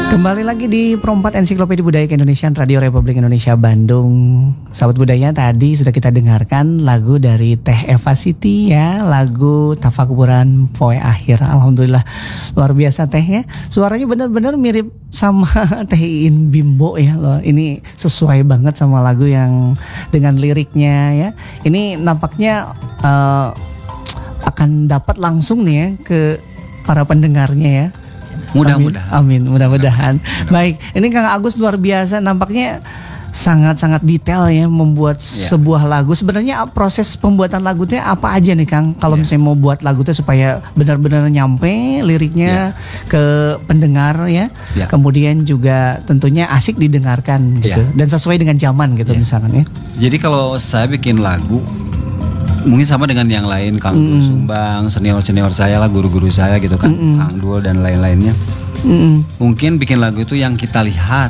Kembali lagi di Perempat Ensiklopedia Budaya Keindonesiaan Radio Republik Indonesia Bandung. Sahabat budaya, tadi sudah kita dengarkan lagu dari Teh Eva Siti ya, lagu Tafakuran Poe Akhir. Alhamdulillah luar biasa Teh ya. Suaranya benar-benar mirip sama Teh Iin Bimbo ya loh. Ini sesuai banget sama lagu yang dengan liriknya ya. Ini nampaknya akan dapat langsung nih ya ke para pendengarnya ya. Mudah-mudahan. Amin, mudah-mudahan. Baik, ini Kang Agus luar biasa, nampaknya sangat-sangat detail ya membuat sebuah lagu. Sebenarnya proses pembuatan lagunya apa aja nih Kang? Kalau misalnya mau buat lagu itu supaya benar-benar nyampe liriknya ke pendengar ya. Kemudian juga tentunya asik didengarkan gitu dan sesuai dengan zaman gitu misalkan ya. Jadi kalau saya bikin lagu mungkin sama dengan yang lain, Kang Dul Sumbang, senior-senior saya lah, guru-guru saya gitu kan, Kang Dul dan lain-lainnya. Mungkin bikin lagu itu yang kita lihat,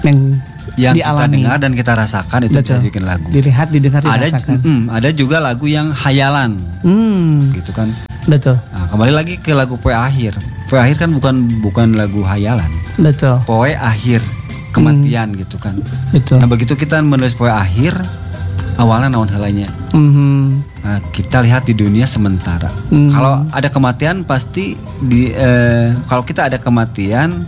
yang kita dengar dan kita rasakan, itu bisa bikin lagu. Dilihat, didengar, dirasakan. Ada juga lagu yang hayalan, gitu kan. Betul. Nah, kembali lagi ke lagu Poe Akhir. Poe Akhir kan bukan lagu hayalan. Betul. Poe Akhir, kematian gitu kan. Betul. Nah begitu kita menulis Poe Akhir, awalnya naon halanya. Nah, kita lihat di dunia sementara. Kalau ada kematian pasti kalau kita ada kematian,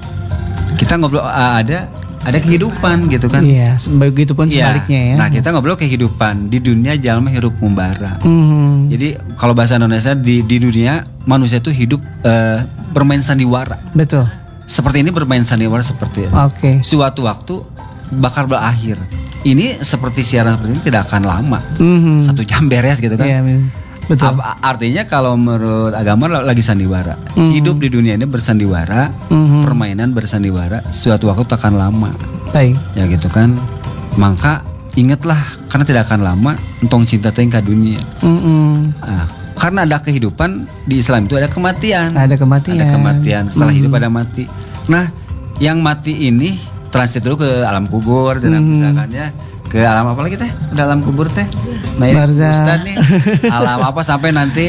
kita ngobrol ada kehidupan gitu kan. Iya, begitupun sebaliknya ya. Nah, kita ngobrol kehidupan di dunia jalma hirup mumbara. Jadi kalau bahasa Indonesia di dunia manusia itu hidup bermain sandiwara. Betul. Seperti ini bermain sandiwara seperti suatu waktu bakal berakhir. Ini seperti siaran seperti ini tidak akan lama, 1 jam beres gitu kan. Betul. Artinya kalau menurut agama lagi sandiwara, hidup di dunia ini bersandiwara, permainan bersandiwara, suatu waktu tak akan lama. Baik. Ya gitu kan. Maka ingatlah karena tidak akan lama, entong cinta tengka dunia. Nah, karena ada kehidupan di Islam itu ada kematian. Ada kematian. Setelah hidup ada mati. Nah, yang mati ini transit dulu ke alam kubur, dan misalkannya ke alam apa lagi teh? Dalam kubur teh. Nah, Ustaz nih alam apa sampai nanti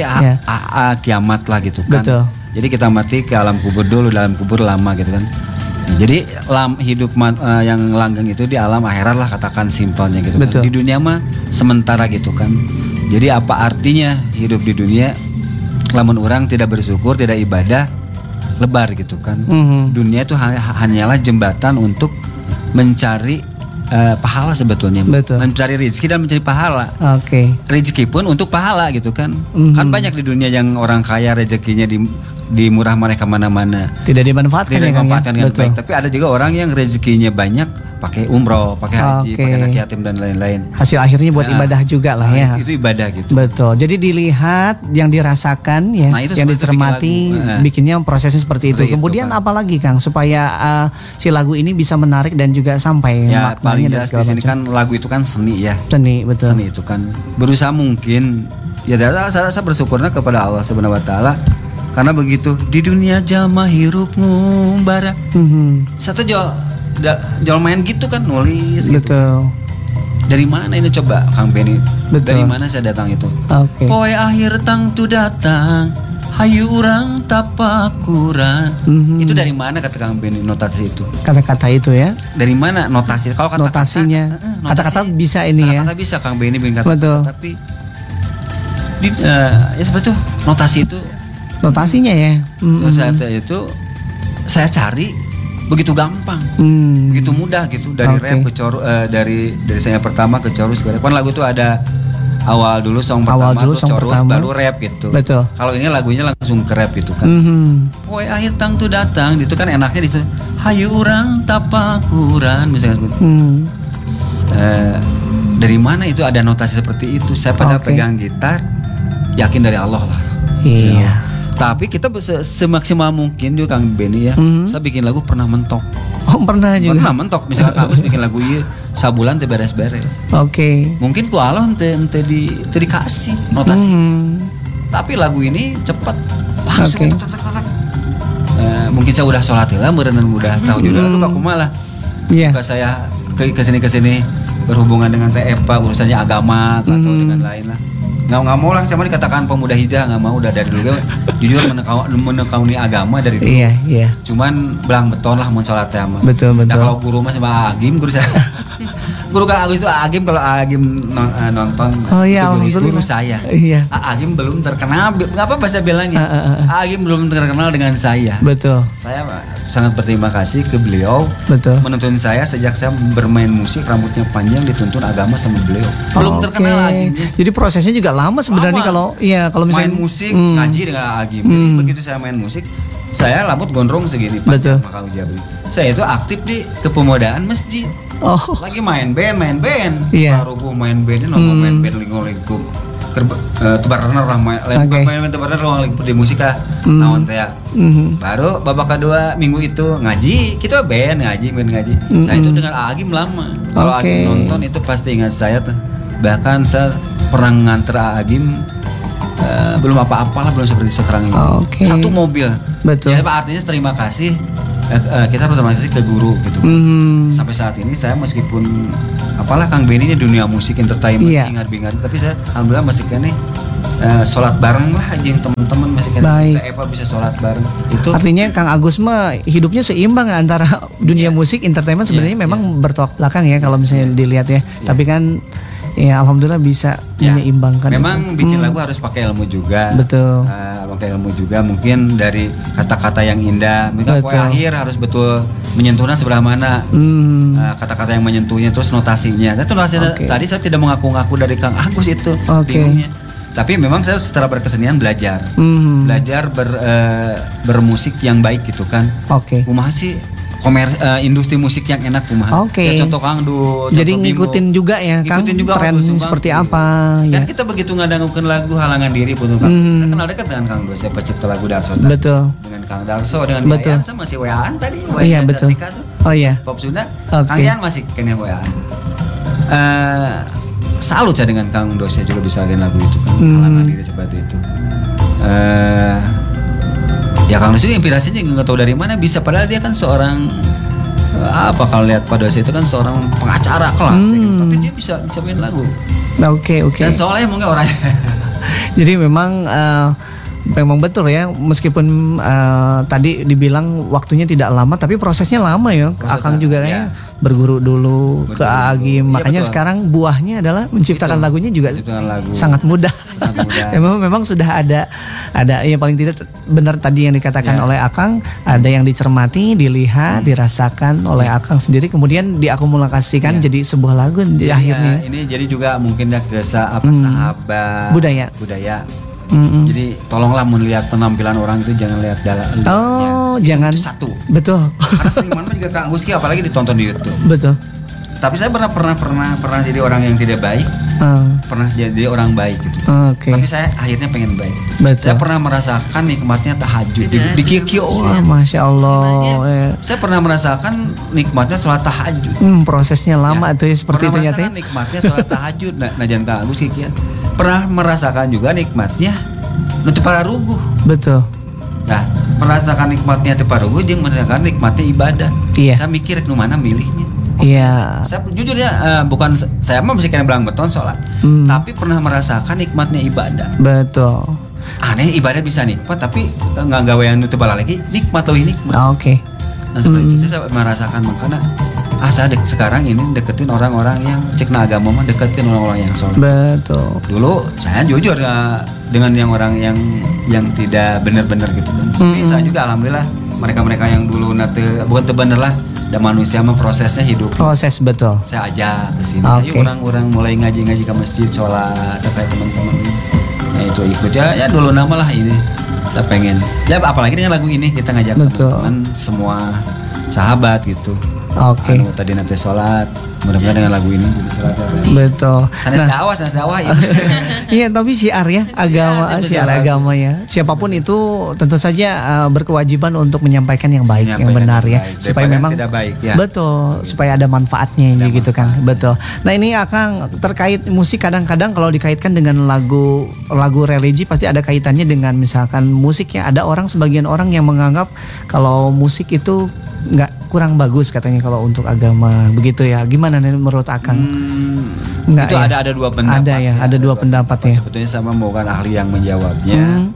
kiamat lah gitu kan. Betul. Jadi kita mati ke alam kubur dulu, dalam kubur lama gitu kan. Nah, jadi hidup yang langgeng itu di alam akhirat lah, katakan simpelnya gitu kan. Di dunia mah sementara gitu kan. Jadi apa artinya hidup di dunia lamun orang tidak bersyukur, tidak ibadah, lebar gitu kan. Dunia itu hanyalah jembatan untuk mencari pahala sebetulnya. Mencari rezeki dan mencari pahala. Rezeki pun untuk pahala gitu kan. Kan banyak di dunia yang orang kaya rezekinya di murah mereka mana-mana. Tidak dimanfaatkan dengan baik. Tapi ada juga orang yang rezekinya banyak, pakai umroh, pakai haji, pakai anak yatim dan lain-lain. Hasil akhirnya buat ibadah juga lah ya. Itu ibadah gitu. Betul. Jadi dilihat, yang dirasakan ya, yang dicermati, bikinnya prosesnya seperti itu. Kemudian apalagi Kang supaya si lagu ini bisa menarik dan juga sampai ya, paling jelas di sini kan lagu itu kan seni ya. Seni, betul. Seni itu kan berusaha mungkin ya, saya rasa bersyukurnya kepada Allah Subhanahu wa taala. Karena begitu di dunia jalma hirup ngumbara. Satu jual main gitu kan, nulis gitu. Betul. Dari mana ini coba Kang Benny? Dari mana saya datang itu? Poe akhir tang tu datang, hayu urang tapakuran. Itu dari mana kata Kang Benny notasi itu? Kata-kata itu ya. Dari mana notasi? Kalau notasinya, kata-kata bisa ini ya. Kata-kata bisa Kang Benny bikin kata-kata. Betul. Tapi ya seperti itu notasi itu. Notasinya ya. Itu saya cari begitu gampang, begitu mudah gitu, dari rap ke chorus, dari saya pertama ke chorus. Kan lagu itu ada awal dulu song pertama, chorus baru rap gitu. Betul. Kalau ini lagunya langsung ke rap gitu kan. Poe akhir tang tu datang, itu kan enaknya di situ. Hayu urang tapakuran misalnya seperti. Dari mana itu ada notasi seperti itu? Saya pada pegang gitar, yakin dari Allah lah. Iya. Tapi kita semaksimal mungkin juga Kang Benny ya. Saya bikin lagu pernah mentok. Pernah juga. Pernah mentok. Misalkan aku bikin lagu iya sabulan teh beres-beres. Mungkin ku Allah ente dikasih notasi. Tapi lagu ini cepat langsung. Mungkin saya udah sholat lah, berenang udah tahu juga lu aku malah. Bukan saya ke sini berhubungan dengan TF urusannya agama atau dengan lain lah. nggak mau lah, sama dikatakan pemuda hijrah, nggak mau, udah dari dulu jujur menekauni agama dari dulu. Iya. Cuman belang beton lah mau sholat ya mah. Betul. Nah kalau guru mah sama Agim, guru saya guru Kang Agus itu Agim, kalau Agim nonton itu guru saya. Iya. Agim belum terkenal, apa bahasa bilangnya? Agim belum terkenal dengan saya. Betul. Saya sangat berterima kasih ke beliau. Betul. Menuntun saya sejak saya bermain musik, rambutnya panjang, dituntun agama sama beliau. Belum terkenal Agim. Jadi prosesnya juga lama sebenarnya kalau misalnya main musik, ngaji dengan Agim. Jadi begitu saya main musik, saya rambut gondrong segini panjang Kang Jabri. Saya itu aktif di kepemudaan masjid. Lagi main band. Baru gue main bandnya ngomong main band lingkup. Tebarner lah main tebarner ruang lingkup di musik lah. Naon teh. Baru babak kedua minggu itu ngaji, kita band ngaji. Saya itu dengan Agim lama. Kalau Agim nonton itu pasti ingat saya tuh. Bahkan saya pernah nganter Agim belum apa-apa lah, belum seperti sekarang ini. Satu mobil. Betul. Ya artinya terima kasih. Kita berterima kasih ke guru gitu. Sampai saat ini saya meskipun apalah Kang Benny ini dunia musik entertainment bingar, tapi saya alhamdulillah masih kene sholat bareng lah aja yang teman-teman masih kene Eva bisa sholat bareng. Itu artinya Kang Agus mah hidupnya seimbang antara dunia musik entertainment sebenarnya memang bertolak belakang ya kalau misalnya dilihat ya. Tapi kan ya alhamdulillah bisa menyeimbangkan. Memang bikin lagu harus pakai ilmu juga. Betul. Pakai ilmu juga, mungkin dari kata-kata yang indah. Mungkin poin akhir harus betul menyentuhnya sebelah mana. Kata-kata yang menyentuhnya, terus notasinya. Itu notasinya tadi saya tidak mengaku-ngaku dari Kang Agus itu. Bingungnya. Tapi memang saya secara berkesenian belajar bermusik yang baik gitu kan. Kumaha sih industri musik yang enak kumaha. Ya contoh Kang Du. Jadi ngikutin juga ya Kang tren seperti apa. Kan kita begitu ngadangukeun lagu Halangan Diri putung Kang. Saya kenal dekat dengan Kang Du, saya pencipta lagu Darso. Betul. Dengan Kang Darso, dengan Yayan saya masih weaan tadi. Iya betul. Pop Sunda. Kang Yayan masih kene weaan. Salut saya dengan Kang Du, saya juga bisa bikin lagu itu kan. Halangan Diri seperti itu. Ya Kang Dosi inspirasinya nggak tahu dari mana bisa, padahal dia kan seorang kalau lihat Pak Dosi itu kan seorang pengacara kelas gitu, tapi dia bisa main lagu. Oke. Dan soalnya mungkin orangnya. Jadi memang betul ya, meskipun tadi dibilang waktunya tidak lama, tapi prosesnya lama ya. Akang juga ya berguru dulu ke Agim, makanya sekarang buahnya adalah menciptakan lagunya juga sangat mudah. memang sudah ada ya paling tidak benar tadi yang dikatakan oleh Akang, ada yang dicermati, dilihat, dirasakan oleh Akang sendiri, kemudian diakumulasikan jadi sebuah lagu di akhirnya. Ini jadi juga mungkin ya ke sahabat budaya. Jadi tolonglah melihat penampilan orang itu jangan lihat jalan. Jangan itu satu. Betul. Karena seniman juga Kang Agus apalagi ditonton di YouTube. Betul. Tapi saya pernah jadi orang yang tidak baik. Pernah jadi orang baik gitu. Tapi saya akhirnya pengen baik. Betul. Saya pernah merasakan nikmatnya tahajud di Kikyo. Wah, Masya Allah. Saya pernah merasakan nikmatnya sholat tahajud. Prosesnya lama tuh ya, seperti itu nyata. Nikmatnya sholat tahajud. Nah jangan Kang Agus Kikian. Pernah merasakan juga nikmatnya nutup para ruguh. Betul. Nah, merasakan nikmatnya nutup para ruguh jeung merasakan nikmatnya ibadah. Saya mikir nu mana milihnya. Saya jujur ya, bukan saya mah masih kena belang beton sholat, tapi pernah merasakan nikmatnya ibadah. Betul. Aneh ibadah bisa nikmat, tapi nggak gawean nutup bala lagi nikmat lebih nikmat. Nah seperti itu saya merasakan, makanya saya sekarang ini deketin orang-orang yang cekna agama mah, deketin orang-orang yang sholat. Betul. Dulu saya jujur ya dengan yang orang yang tidak benar-benar gitu kan. Tapi saya juga alhamdulillah mereka-mereka yang dulu bukan bener lah. Dan manusia mah prosesnya hidup. Proses betul. Saya ajak ke sini. Ayo orang-orang mulai ngaji-ngaji ke masjid, sholat, kayak teman-teman. Nah itu ikut ya dulu nama lah ini. Saya pengen. Ya apalagi dengan lagu ini kita ngajak teman-teman semua sahabat gitu. Tadi nanti sholat, mudah-mudahan dengan lagu ini jadi sholat. Betul. Sanes dakwah. Iya, tapi syiar ya syiar agama ya. Siapapun itu tentu saja berkewajiban untuk menyampaikan yang baik, yang benar ya, supaya memang tidak baik, ya. Betul, supaya ada manfaatnya gitu Kang. Betul. Nah ini Akang terkait musik, kadang-kadang kalau dikaitkan dengan lagu religi pasti ada kaitannya dengan misalkan musik ya. Ada sebagian orang yang menganggap kalau musik itu kurang bagus katanya kalau untuk agama begitu ya. Gimana nih menurut Akang? Enggak, itu ya? Ada dua pendapat. Ada ya, ada dua pendapat ya. Sebetulnya sama bukan ahli yang menjawabnya.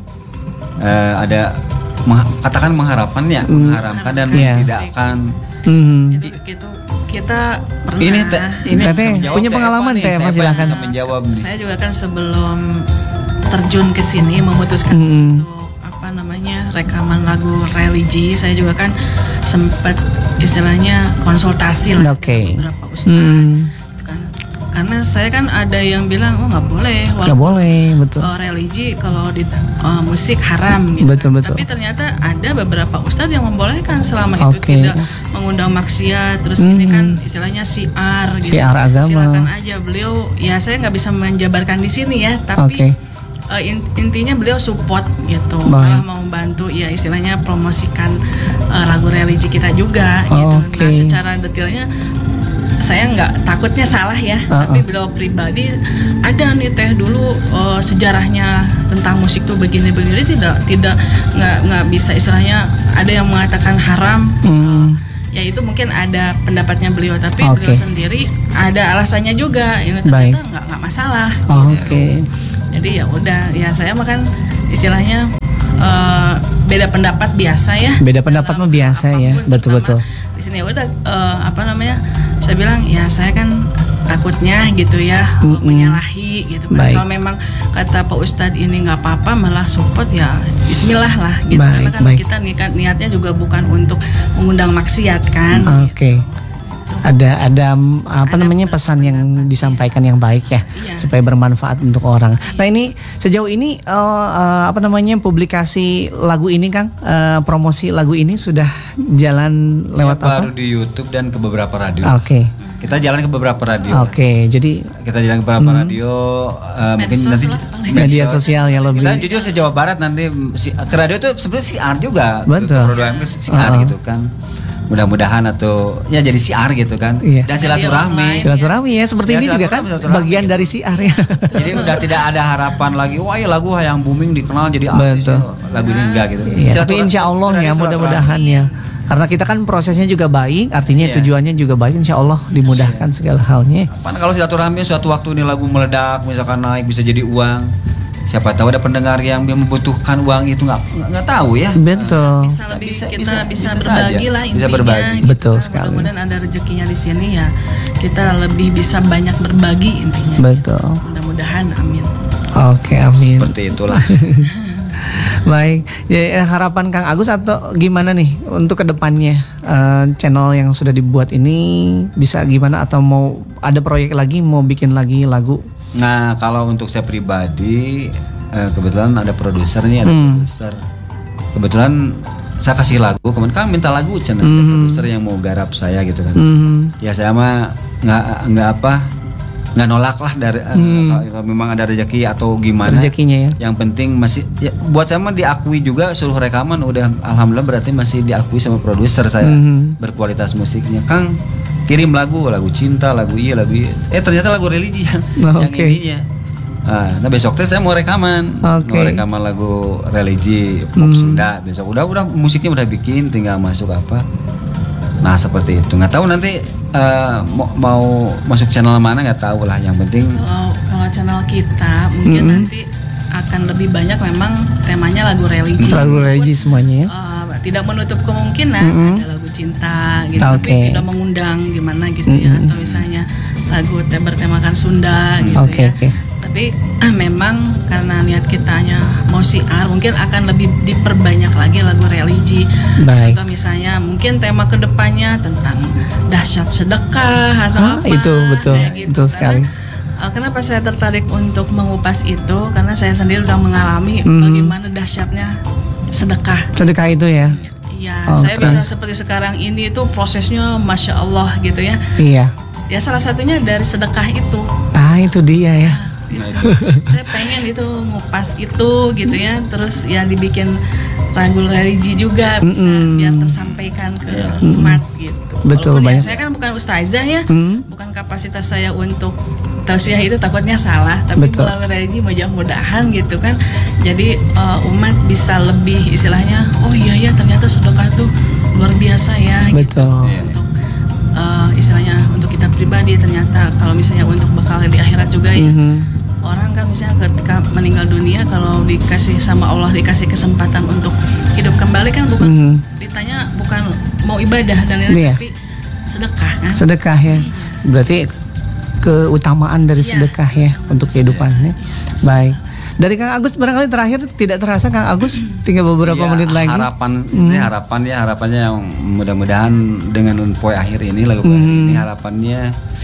Ada katakan mengharamkan dan mentidakkan. Jadi begitu kita pernah. Ini Teteh punya pengalaman Teh, silakan menjawab. Saya juga kan sebelum terjun ke sini memutuskan untuk rekaman lagu religi, saya juga kan sempat istilahnya konsultasi lah dengan beberapa ustadz. Karena saya kan ada yang bilang nggak boleh, betul. Religi kalau di musik haram gitu. Betul. Tapi ternyata ada beberapa ustadz yang membolehkan selama itu tidak mengundang maksiat. Terus ini kan istilahnya syiar gitu. Syiar agama. Silakan aja beliau. Ya saya nggak bisa menjabarkan di sini ya, tapi intinya beliau support gitu, malah mau membantu ya istilahnya promosikan lagu religi kita juga gitu. Nah secara detailnya saya nggak takutnya salah ya, tapi beliau pribadi ada nih Teh dulu sejarahnya tentang musik tuh begini-begini, tidak nggak bisa istilahnya ada yang mengatakan haram. Ya itu mungkin ada pendapatnya beliau, tapi beliau sendiri ada alasannya juga. Ini ternyata nggak masalah. Jadi ya udah ya saya makan istilahnya beda pendapat biasa ya. Beda pendapat mah biasa ya, betul. Di sini udah saya bilang ya saya kan takutnya gitu ya menyalahi gitu. Kalau memang kata Pak Ustadz ini nggak apa-apa malah support ya Bismillah lah gitu. Karena kan kita niatnya juga bukan untuk mengundang maksiat kan. Ada pesan yang disampaikan yang baik ya, supaya bermanfaat untuk orang. Nah ini sejauh ini publikasi lagu ini Kang, promosi lagu ini sudah jalan lewat baru di YouTube dan ke beberapa radio. Kita jalan ke beberapa radio. Jadi kita jalan ke beberapa radio, mungkin nanti media sosial yang lebih. Kita jujur se-Jawa Barat nanti ke radio itu sebenarnya siar juga. Betul. Siar gitu kan. Mudah-mudahan atau ya jadi siar gitu kan. Dan silaturahmi ya seperti ini juga kan bagian dari siar ya. Jadi udah tidak ada harapan lagi wah ya lagu yang booming dikenal jadi artis lagu ini enggak gitu. Tapi insya Allah ya mudah-mudahan ya, karena kita kan prosesnya juga baik, artinya tujuannya juga baik, insya Allah dimudahkan segala halnya. Kalau silaturahmi suatu waktu ini lagu meledak misalkan naik bisa jadi uang, siapa tahu ada pendengar yang membutuhkan uang itu nggak tahu ya. Betul. Bisa berbagi lah intinya. Bisa berbagi. Betul sekali. Mudah-mudahan ada rezekinya di sini ya. Kita lebih bisa banyak berbagi intinya. Betul. Mudah-mudahan amin. Amin. Seperti itulah. Baik, ya harapan Kang Agus atau gimana nih untuk kedepannya channel yang sudah dibuat ini bisa gimana, atau mau ada proyek lagi, mau bikin lagi lagu? Nah kalau untuk saya pribadi kebetulan ada produsernya, produser. Kebetulan saya kasih lagu, kemarin kan minta lagu channel produser yang mau garap saya gitu kan. Ya saya mah nggak nolak lah dari kalau memang ada rezeki atau gimana rezekinya ya. Yang penting masih ya, buat saya mah diakui juga seluruh rekaman udah alhamdulillah, berarti masih diakui sama produser saya berkualitas musiknya. Kang kirim lagu cinta, lagu ternyata lagu religi yang ininya. Nah besok teh saya mau rekaman lagu religi pop Sunda besok. Udah musiknya udah bikin, tinggal masuk apa. Nah seperti itu, nggak tahu nanti mau masuk channel mana, nggak tahu lah. Yang penting kalau channel kita mungkin nanti akan lebih banyak memang temanya lagu religi. Lagu religi semuanya ya. Tidak menutup kemungkinan ada lagu cinta gitu, tapi tidak mengundang gimana gitu ya. Atau misalnya lagu bertemakan Sunda gitu ya. Tapi memang karena niat kitanya mau siar, mungkin akan lebih diperbanyak lagi lagu religi. Atau misalnya mungkin tema kedepannya tentang dahsyat sedekah atau apa. Itu betul, gitu. betul sekali. Kenapa saya tertarik untuk mengupas itu? Karena saya sendiri sudah mengalami bagaimana dahsyatnya sedekah. Sedekah itu ya. Iya, saya bisa seperti sekarang ini itu prosesnya masya Allah gitu ya. Iya. Ya salah satunya dari sedekah itu. Itu dia ya. Saya pengen itu ngupas itu gitu ya, terus ya dibikin lagu religi juga bisa biar tersampaikan ke umat gitu. Betul, banyak. Saya kan bukan ustazah ya, bukan kapasitas saya untuk tausiah itu takutnya salah, tapi melalui religi mudah-mudahan gitu kan. Jadi umat bisa lebih istilahnya, oh iya ya ternyata sedekah tuh luar biasa ya. Betul. Gitu. Untuk istilahnya untuk kita pribadi, ternyata kalau misalnya untuk bekal di akhirat juga ya. Orang kan misalnya ketika meninggal dunia, kalau dikasih sama Allah, dikasih kesempatan untuk hidup kembali kan bukan ditanya bukan mau ibadah dan lain-lain, tapi sedekah kan. Sedekah ya. Berarti keutamaan dari sedekah ya untuk kehidupannya. Baik. Dari Kang Agus barangkali terakhir, tidak terasa Kang Agus tinggal beberapa menit lagi. Harapannya yang mudah-mudahan dengan poe akhir ini, lagu poe akhir ini, harapannya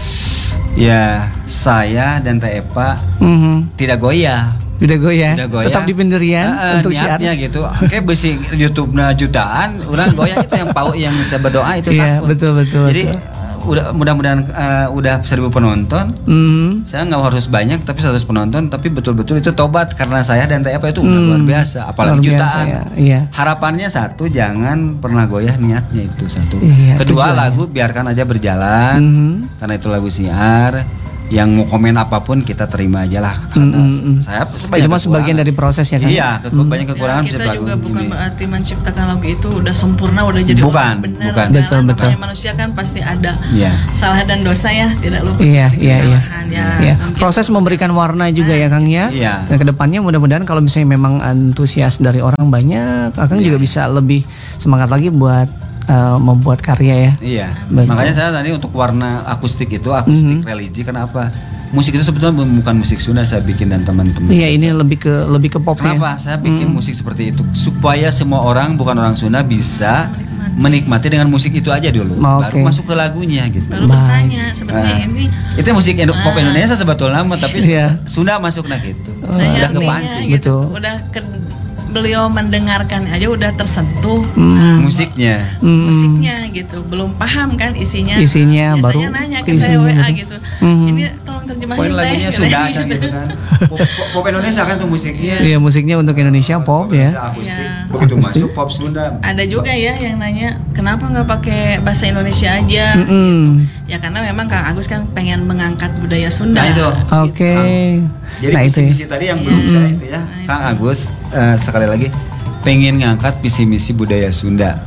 ya saya dan Teh Epa tidak goyah. Tidak goyah. Tetap di pendirian untuk niatnya gitu. Oke, besi YouTube-na jutaan, orang goyah itu yang pau yang bisa berdoa itu takut. Betul. Jadi mudah-mudahan udah 1.000 penonton. Saya nggak harus banyak, tapi 100 penonton, tapi betul-betul itu tobat karena saya dan Teh Epa itu udah luar biasa, apalagi luar jutaan. Harapannya satu, jangan pernah goyah niatnya, itu satu. Kedua, lagu biarkan aja berjalan, karena itu lagu siar. Yang mau komen apapun kita terima aja lah, karena saya itu mah sebagian dari proses ya kan. Iya, banyak kekurangan. Kita juga bukan berarti menciptakan lagu itu udah sempurna, udah jadi orang benar. Betul. Namanya manusia kan pasti ada salah dan dosa ya, tidak lupa kesalahan ya. Proses memberikan warna juga ya Kang ya. Dan kedepannya mudah-mudahan kalau misalnya memang antusias dari orang banyak, Kang juga bisa lebih semangat lagi buat membuat karya ya. Iya. Makanya saya tadi untuk warna akustik itu akustik religi, kenapa? Musik itu sebetulnya bukan musik Sunda saya bikin dan teman-teman. Iya, ini lebih ke pop. Kenapa? Saya bikin musik seperti itu supaya semua orang bukan orang Sunda bisa menikmati dengan musik itu aja dulu, baru masuk ke lagunya gitu. Baru bertanya sebetulnya ini itu musik pop Indonesia sebetulnya, tapi Sunda masuk gitu. Udah kepancing gitu. Udah beliau mendengarkan aja udah tersentuh musiknya gitu, belum paham kan isinya baru nanya ke saya WA gitu, ini tolong terjemahin lagunya Sunda gitu kan. Pop Indonesia kan tuh musiknya. Iya, musiknya untuk Indonesia pop ya. Begitu masuk pop Sunda. Ada juga ya yang nanya kenapa nggak pakai bahasa Indonesia aja. Ya karena memang Kang Agus kan pengen mengangkat budaya Sunda. Nah itu. Oke. Jadi visi-misi tadi yang belum saya itu ya, Kang Agus sekali lagi pengen ngangkat visi-misi budaya Sunda.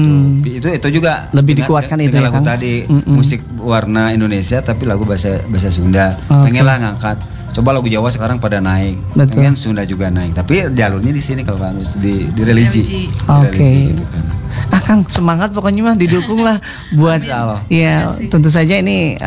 Itu juga lebih dikuatkan itu ya lagu tadi musik warna Indonesia tapi lagu bahasa Sunda. Pengenlah ngangkat. Coba lagu Jawa sekarang pada naik. Pengen Sunda juga naik. Tapi jalurnya di sini kalau Kang Agus di religi. Oke. Gitu kan. Kang semangat pokoknya mah, didukung lah buat ya tentu saja ini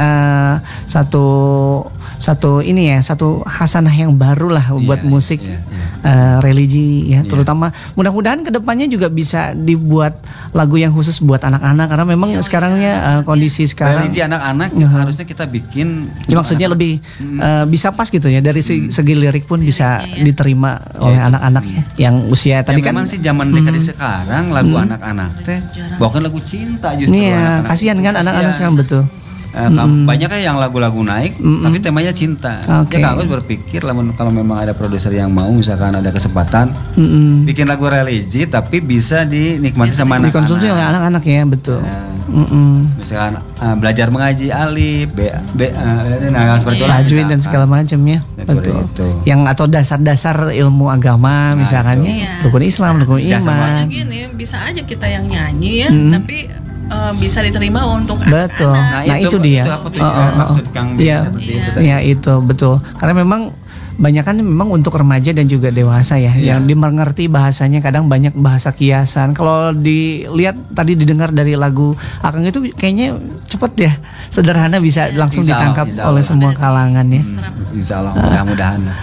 satu ini ya, satu hasanah yang baru lah buat musik religi ya, terutama mudah-mudahan kedepannya juga bisa dibuat lagu yang khusus buat anak-anak karena memang sekarangnya kondisi sekarang religi anak-anak harusnya kita bikin maksudnya lebih bisa pas gitu ya, dari segi lirik pun bisa diterima oleh anak-anak yang usia tadi kan. Memang sih zaman dekade sekarang lagu anak-anak teh bahkan lagu cinta justru. Iya, kasihan kan anak-anak sekarang, betul. Banyak yang lagu-lagu naik tapi temanya cinta. Ya Kang Agus berpikir kalau memang ada produser yang mau, misalkan ada kesempatan bikin lagu religi tapi bisa dinikmati sama anak-anak, dikonsumsi oleh anak-anak ya, betul. Misalkan belajar mengaji alif, seperti itu, tajwid dan segala macam ya, betul. Yang atau dasar-dasar ilmu agama misalkan rukun Islam, rukun iman. Gini, bisa aja kita yang nyanyi ya, tapi bisa diterima untuk betul. Nah itu dia. Itu apa maksud Kang? Iya itu betul. Karena memang banyak kan memang untuk remaja dan juga dewasa ya, yang dimengerti bahasanya kadang banyak bahasa kiasan. Kalau dilihat tadi didengar dari lagu Akang itu kayaknya cepet ya, sederhana, bisa langsung ditangkap oleh semua kalangan ya. Insya Allah, mudah-mudahan.